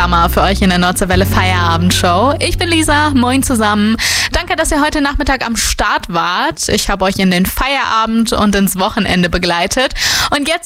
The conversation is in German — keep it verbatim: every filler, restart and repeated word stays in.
für euch in der Nordseewelle Feierabendshow. Ich bin Lisa, moin zusammen. Danke, dass ihr heute Nachmittag am Start wart. Ich habe euch in den Feierabend und ins Wochenende begleitet. Und jetzt